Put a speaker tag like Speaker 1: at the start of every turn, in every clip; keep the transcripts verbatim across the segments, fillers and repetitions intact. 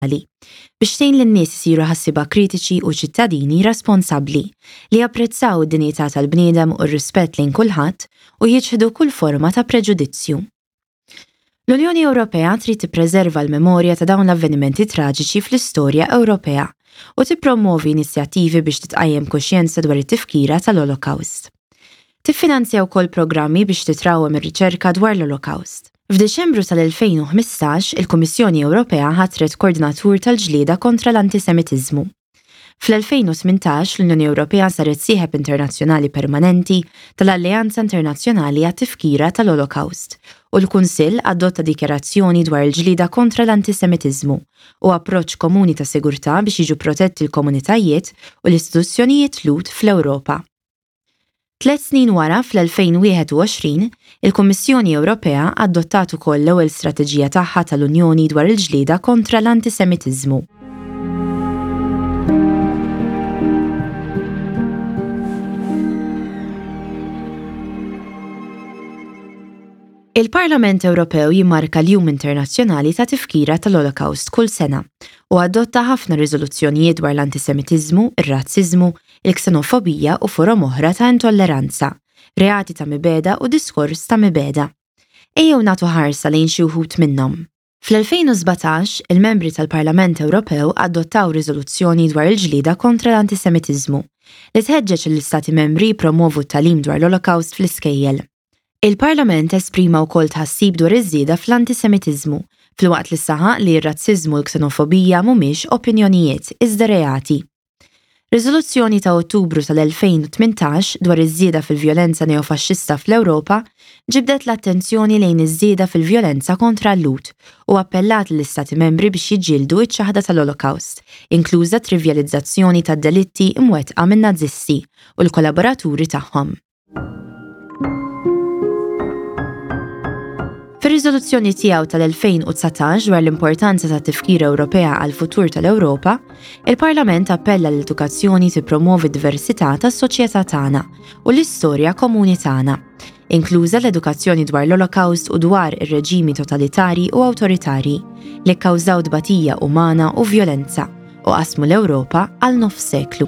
Speaker 1: biex tgħin lin-nies isiru ħassiba kritiċi u ċittadini responsabbli li japprezzaw id-dinjità tal-bniedem u r-rispett lejn kulħadd u jiġħdu kull forma ta' preġudizzju. L-Unjoni Ewropea trid tippreserva l-memorja ta' dawn l-avvenimenti traġiċi fl-istorja Ewropea u tippromovi inizjattivi biex titqajjem kuxjenza dwar it-tifkira tal-Holocaust. Tiffinanzja wkoll programmi biex titrawhem ir-riċerka dwar l-Holocaust. F'Diċembru tal-elfejn u ħmistax, il-Kummissjoni Ewropea ħatret koordinatur tal-ġlieda kontra l-antisemitiżmu. Fl-elfejn u tmintax, l-Unjoni Ewropea saret sieħeb internazzjonali permanenti tal-Alleanza Internazzjonali għat-Tifkira tal-Holocaust u l-Kunsill adotta dikjarazzjoni dwar il-ġlieda kontra l-antisemitiżmu u approċċ komuni ta' sigurtà biex jiġu protetti l-komunitajiet u l-istituzzjonijiet Lut fl-Ewropa. Tlet snin wara, fl-elfejn u wieħed u għoxrin, il-Kummissjoni Ewropea adottat ukoll l-ewwel strateġija tagħha tal-Unjoni dwar il-ġlieda kontra l-antisemitiżmu. Il-Parlament Ewropew jimmarka l-Jum Internazzjonali ta' Tifkira tal-Holocaust kull sena u adotta ħafna riżoluzzjonijiet dwar l-antisemitiżmu, ir-razziżmu, il-ksenofobija u forom oħra ta' intolleranza, reati ta' mibeda u diskors ta' mibeda. Ejjew nagħtu ħarsa lejn xi wħud minnhom. Fl-elfejn u sbatax, il-membri tal-Parlament Ewropew adottaw riżoluzzjoni dwar il-ġlieda kontra l-antisemitiżmu li tħeġġeġ l-Istati membri jippromovu t-tagħlim dwar l-Holocaust fl-iskejjel. Il-Parlament esprima wkoll tħassib dwar iż-żieda fl-antisemitiżmu, filwaqt li saħaq li r-razziżmu u l-ksenofobija mhumiex opinjonijiet iżda reati. Riżoluzzjoni ta' Ottubru tal-elfejn u tmintax dwar iż-żieda fil-vjolenza neofaxxista fl-Ewropa ġibdet l-attenzjoni lejn iż-żieda fil-vjolenza kontra l-Lut u appellat lill-Istati membri biex jiġġieldu iċ-ċaħda tal-Holocaust, inkluża trivjalizzazzjoni tad-delitti imwettqa min-Nazisti u l-kollaboraturi tagħhom. Fir-riżoluzzjoni tiegħu tal-elfejn u tsatax dwar l-importanza ta' tifkira Ewropea għal futur tal-Ewropa, il-Parlament appella l-edukazzjoni tippromovi d-diversità tas-soċjetà tagħna u l-istorja komuni tagħna, inkluża l-edukazzjoni dwar l-Holocaust u dwar ir-reġimi totalitarji u awtoritarji li kkawżaw tbatija umana u vjolenza u qasmu l-Ewropa għal nofs seklu.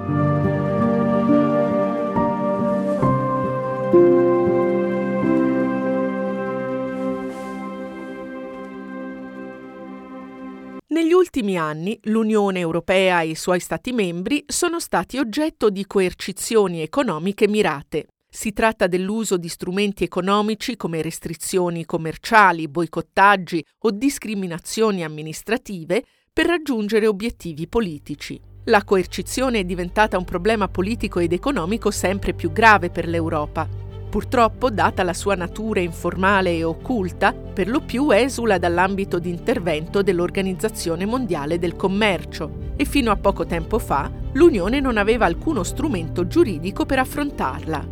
Speaker 2: Negli ultimi anni l'Unione Europea e i suoi Stati membri sono stati oggetto di coercizioni economiche mirate. Si tratta dell'uso di strumenti economici come restrizioni commerciali, boicottaggi o discriminazioni amministrative per raggiungere obiettivi politici. La coercizione è diventata un problema politico ed economico sempre più grave per l'Europa. Purtroppo, data la sua natura informale e occulta, per lo più esula dall'ambito di intervento dell'Organizzazione Mondiale del Commercio e fino a poco tempo fa l'Unione non aveva alcuno strumento giuridico per affrontarla.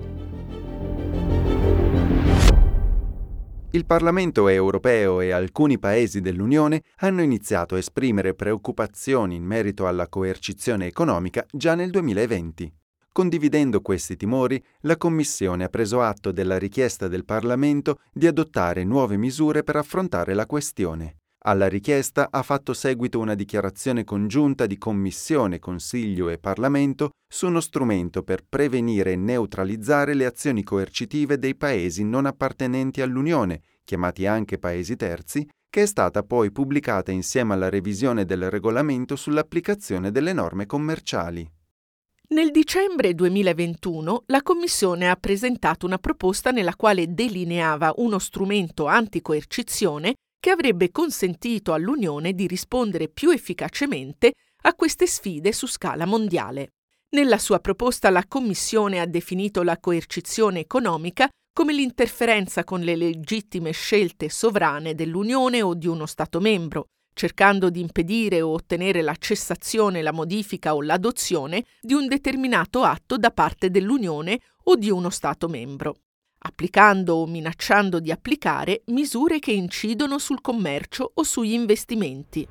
Speaker 3: Il Parlamento europeo e alcuni paesi dell'Unione hanno iniziato a esprimere preoccupazioni in merito alla coercizione economica già nel duemilaventi. Condividendo questi timori, la Commissione ha preso atto della richiesta del Parlamento di adottare nuove misure per affrontare la questione. Alla richiesta ha fatto seguito una dichiarazione congiunta di Commissione, Consiglio e Parlamento su uno strumento per prevenire e neutralizzare le azioni coercitive dei paesi non appartenenti all'Unione, chiamati anche paesi terzi, che è stata poi pubblicata insieme alla revisione del regolamento sull'applicazione delle norme commerciali.
Speaker 2: Nel dicembre duemilaventuno la Commissione ha presentato una proposta nella quale delineava uno strumento anticoercizione che avrebbe consentito all'Unione di rispondere più efficacemente a queste sfide su scala mondiale. Nella sua proposta la Commissione ha definito la coercizione economica come l'interferenza con le legittime scelte sovrane dell'Unione o di uno Stato membro, cercando di impedire o ottenere la cessazione, la modifica o l'adozione di un determinato atto da parte dell'Unione o di uno Stato membro, applicando o minacciando di applicare misure che incidono sul commercio o sugli investimenti.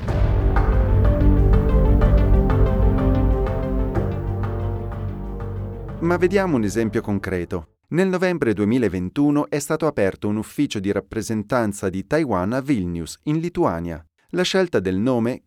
Speaker 3: Ma vediamo un esempio concreto. Nel novembre duemilaventuno è stato aperto un ufficio di rappresentanza di Taiwan a Vilnius, in Lituania. La scelta del nome